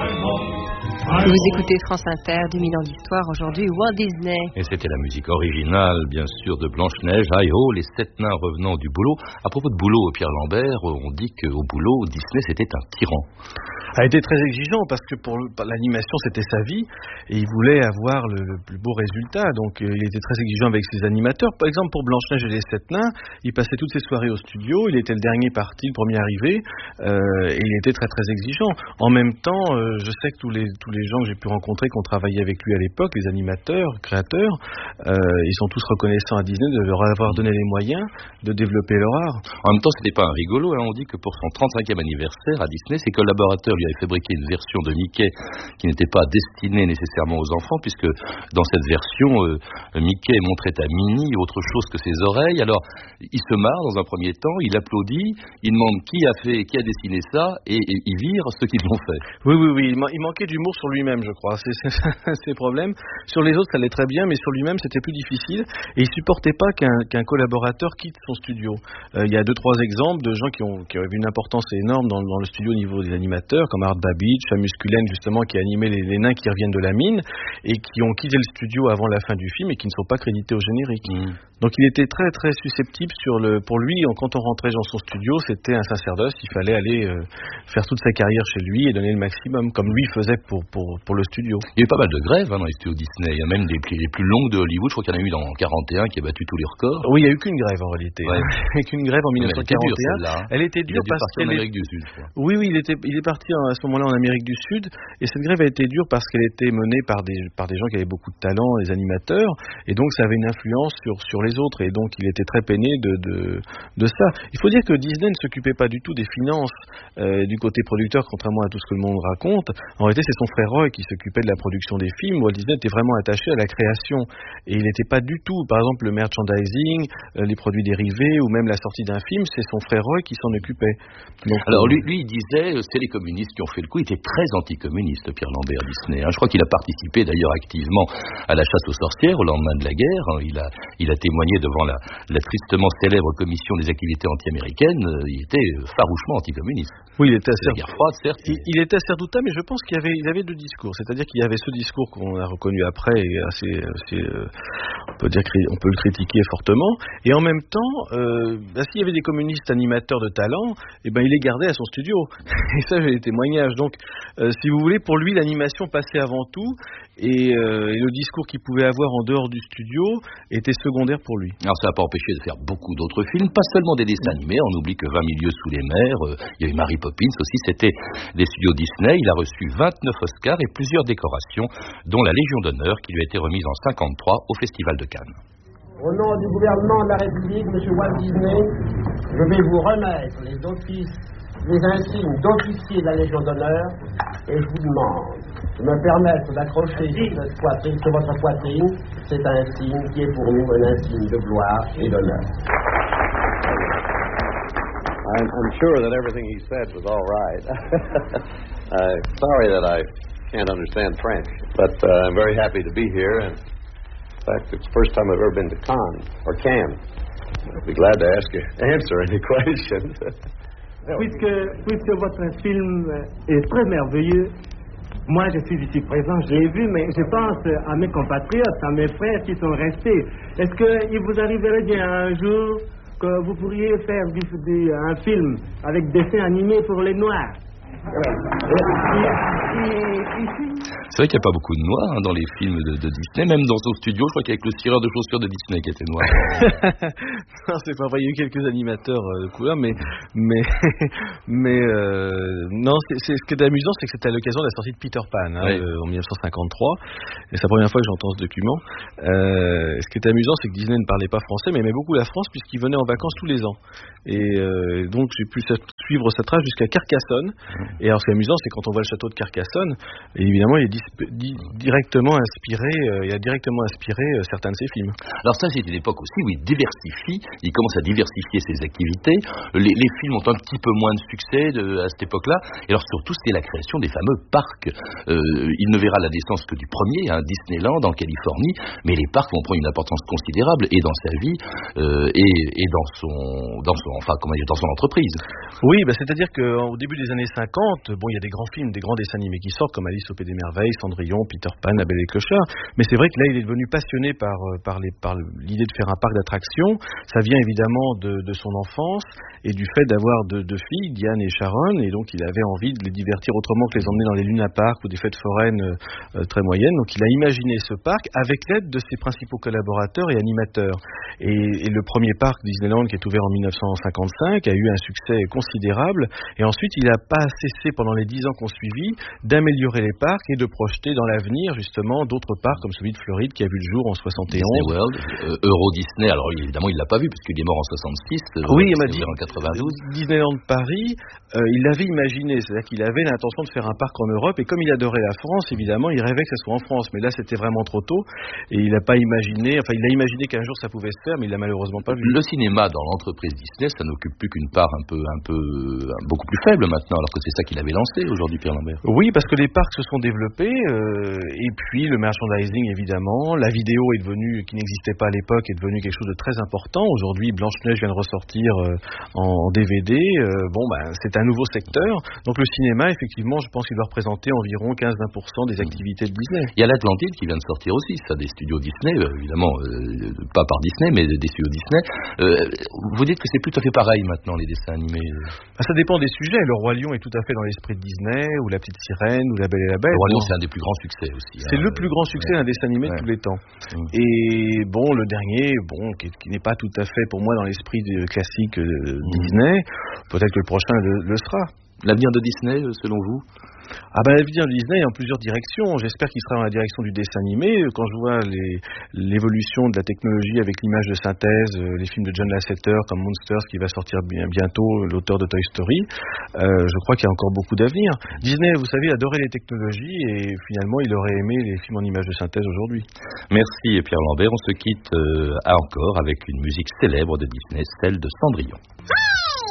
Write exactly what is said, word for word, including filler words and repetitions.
Vous écoutez France Inter, deux mille ans d'histoire, aujourd'hui Walt Disney. Et c'était la musique originale, bien sûr, de Blanche-Neige, Hi-Ho, les sept nains revenant du boulot. À propos de boulot, Pierre Lambert, on dit qu'au boulot, Disney, c'était un tyran. A été très exigeant parce que pour l'animation c'était sa vie et il voulait avoir le, le plus beau résultat, donc euh, il était très exigeant avec ses animateurs. Par exemple pour Blanche-Neige et les sept nains, il passait toutes ses soirées au studio, il était le dernier parti, le premier arrivé, euh, et il était très très exigeant. En même temps, euh, je sais que tous les tous les gens que j'ai pu rencontrer qui ont travaillé avec lui à l'époque, les animateurs, créateurs, euh, ils sont tous reconnaissants à Disney de leur avoir donné les moyens de développer leur art. En même temps, c'était pas un rigolo, hein. On dit que pour son trente-cinquième anniversaire à Disney, ses collaborateurs lui avaient fabriqué une version de Mickey qui n'était pas destinée nécessairement aux enfants, puisque dans cette version, euh, Mickey montrait à Minnie autre chose que ses oreilles. Alors, il se marre dans un premier temps, il applaudit, il demande qui a fait, qui a dessiné ça, et, et il vire ceux qui l'ont fait. Oui, oui, oui, il, man- il manquait d'humour sur lui-même, je crois. C'est, c'est, c'est le problème. Sur les autres, ça allait très bien, mais sur lui-même, c'était plus difficile. Et il supportait pas qu'un, qu'un collaborateur quitte son studio. Euh, il y a deux, trois exemples de gens qui ont, qui ont eu une importance énorme dans, dans le studio au niveau des animateurs, comme Art Babich, Seamus Cullen, justement, qui a animé les, les nains qui reviennent de la mine, et qui ont quitté le studio avant la fin du film et qui ne sont pas crédités au générique. Mmh. Donc il était très très susceptible sur le, pour lui, quand on rentrait dans son studio, c'était un sacerdoce, il fallait aller euh, faire toute sa carrière chez lui et donner le maximum, comme lui faisait pour, pour, pour le studio. Il y a eu pas mal de grèves hein, dans les studios Disney, il y a même des, les plus longues de Hollywood, je crois qu'il y en a eu dans quarante et un qui a battu tous les records. Oui, il n'y a eu qu'une grève en réalité, ouais. Hein. Qu'une grève en dix-neuf cent quarante et un. Elle était dure, elle était dure parce qu'elle en Amérique est... du Sud, je crois. Oui, oui, il, était, il est parti à ce moment-là en Amérique du Sud, et cette grève a été dure parce qu'elle était menée par des, par des gens qui avaient beaucoup de talent, des animateurs, et donc ça avait une influence sur, sur les autres, et donc il était très peiné de, de, de ça. Il faut dire que Disney ne s'occupait pas du tout des finances euh, du côté producteur, contrairement à tout ce que le monde raconte. En réalité, c'est son frère Roy qui s'occupait de la production des films. Walt Disney était vraiment attaché à la création, et il n'était pas du tout, par exemple, le merchandising, euh, les produits dérivés, ou même la sortie d'un film, c'est son frère Roy qui s'en occupait. Donc, alors lui, lui, il disait, c'est les communistes qui ont fait le coup. Il était très anticommuniste, Pierre Lambert, Disney. Hein. Je crois qu'il a participé d'ailleurs activement à la chasse aux sorcières au lendemain de la guerre. Hein. Il a, il a témoigné devant la, la tristement célèbre commission des activités anti-américaines. Il était farouchement anticommuniste. Oui, il était assez la guerre froide, certes. Il, il était assez redoutable, mais je pense qu'il y avait, il avait deux discours. C'est-à-dire qu'il y avait ce discours qu'on a reconnu après, et assez, assez euh, on peut dire, on peut le critiquer fortement. Et en même temps, euh, bah, s'il y avait des communistes animateurs de talent, eh ben il les gardait à son studio. Et ça, j'ai des témoignages. Donc, euh, si vous voulez, pour lui, l'animation passait avant tout, et, euh, et le discours qu'il pouvait avoir en dehors du studio était secondaire pour lui. Alors, ça n'a pas empêché de faire beaucoup d'autres films, pas seulement des dessins animés. On oublie que vingt mille lieues sous les mers, euh, il y a eu Mary Poppins aussi, c'était des studios Disney. Il a reçu vingt-neuf Oscars et plusieurs décorations, dont la Légion d'honneur qui lui a été remise en cinquante-trois au Festival de Cannes. Au nom du gouvernement de la République, M. Walt Disney, je vais vous remettre les offices, les insignes d'officier de la Légion d'honneur, et je vous demande de me permettre d'accrocher sur, cette poitrine, sur votre poitrine cet insigne qui est pour nous un insigne de gloire et d'honneur. I'm, I'm sure that everything he said was all right. uh, sorry that I can't understand French, but uh, I'm very happy to be here. And in fact, it's the first time I've ever been to Cannes, or Cannes. I'd be glad to ask you, answer any questions. puisque, puisque votre film est très merveilleux, moi je suis ici présent, je l'ai vu, mais je pense à mes compatriotes, à mes frères qui sont restés. Est-ce qu'il vous arriverait bien un jour que vous pourriez faire du, du, un film avec dessin animé pour les Noirs? C'est vrai qu'il n'y a pas beaucoup de noirs hein, dans les films de, de Disney, même dans son studio, je crois qu'il y a que le cireur de chaussures de Disney qui était noir. Non, c'est pas vrai, il y a eu quelques animateurs euh, de couleur, mais, mais, mais euh, non, c'est, c'est, ce qui est amusant, c'est que c'était à l'occasion de la sortie de Peter Pan, hein, oui. euh, en dix-neuf cent cinquante-trois, et c'est la première fois que j'entends ce document. Euh, ce qui est amusant, c'est que Disney ne parlait pas français, mais aimait beaucoup la France, puisqu'il venait en vacances tous les ans. Et euh, donc, j'ai pu suivre sa trace jusqu'à Carcassonne. Et alors, ce qui est amusant, c'est quand on voit le château de Carcassonne, et évidemment, il est disp- di- directement inspiré, euh, il a directement inspiré euh, certains de ses films. Alors ça, c'est une époque aussi où il diversifie, il commence à diversifier ses activités. Les, les films ont un petit peu moins de succès de, à cette époque-là. Et alors surtout, c'est la création des fameux parcs. Euh, il ne verra la naissance que du premier, hein, Disneyland en Californie, mais les parcs vont prendre une importance considérable et dans sa vie euh, et, et dans son, dans son, enfin, comment dire, dans son entreprise. Oui, bah, c'est-à-dire qu'au début des années cinquante, bon, il y a des grands films, des grands dessins animés qui sortent, comme Alice au Pays des Merveilles, Cendrillon, Peter Pan, La Belle et le Clochard. Mais c'est vrai que là, il est devenu passionné par, par, les, par l'idée de faire un parc d'attractions. Ça vient évidemment de, de son enfance et du fait d'avoir deux, deux filles, Diane et Sharon, et donc il avait envie de les divertir autrement que les emmener dans les Luna Park ou des fêtes foraines euh, très moyennes. Donc il a imaginé ce parc avec l'aide de ses principaux collaborateurs et animateurs. Et, et le premier parc Disneyland, qui est ouvert en mille neuf cent cinquante-cinq, a eu un succès considérable. Et ensuite, il n'a pas cessé pendant les dix ans qu'on suivit d'améliorer les parcs et de projeter dans l'avenir justement d'autres parcs comme celui de Floride qui a vu le jour en soixante et onze. Disney World, euh, Euro Disney. Alors évidemment, il l'a pas vu puisqu'il est mort en soixante-six. Euh, oui, il m'a dit en quatre-vingt-douze. Disneyland Paris, euh, il l'avait imaginé, c'est-à-dire qu'il avait l'intention de faire un parc en Europe et comme il adorait la France, évidemment, il rêvait que ça soit en France. Mais là, c'était vraiment trop tôt et il n'a pas imaginé. Enfin, il a imaginé qu'un jour ça pouvait se faire, mais il l'a malheureusement pas vu. Le cinéma dans l'entreprise Disney, ça n'occupe plus qu'une part un peu, un peu, beaucoup plus faible maintenant, alors que c'est ça qu'il avait lancé aujourd'hui, Pierre Lambert. Oui, parce que les parcs se sont développés, euh, et puis le merchandising évidemment, la vidéo est devenue, qui n'existait pas à l'époque, est devenue quelque chose de très important. Aujourd'hui, Blanche-Neige vient de ressortir euh, en D V D. Euh, bon, ben, c'est un nouveau secteur. Donc le cinéma, effectivement, je pense qu'il doit représenter environ quinze à vingt pour cent des activités de Disney. Il y a l'Atlantide qui vient de sortir aussi, ça, des studios Disney, euh, évidemment, euh, pas par Disney, mais des studios Disney. Euh, vous dites que c'est plus tout à fait pareil maintenant, les dessins animés. Ben, ça dépend des sujets. Le Roi Lion est tout à fait dans l'esprit de Disney, ou La Petite Sirène, ou La Belle et la Bête. Le Roi Lion, bon. c'est un des plus grands succès aussi. C'est hein, le plus grand succès ouais. d'un dessin animé ouais. de tous les temps. Mmh. Et bon, le dernier, bon, qui, qui n'est pas tout à fait pour moi dans l'esprit de, classique de mmh. Disney, peut-être que le prochain le, le sera. L'avenir de Disney, selon vous ? Ah ben, l'avenir de Disney est en plusieurs directions. J'espère qu'il sera dans la direction du dessin animé. Quand je vois les, l'évolution de la technologie avec l'image de synthèse, les films de John Lasseter comme Monsters qui va sortir bien, bientôt, l'auteur de Toy Story, euh, je crois qu'il y a encore beaucoup d'avenir. Disney, vous savez, adorait les technologies et finalement, il aurait aimé les films en images de synthèse aujourd'hui. Merci Pierre Lambert. On se quitte euh, encore avec une musique célèbre de Disney, celle de Cendrillon.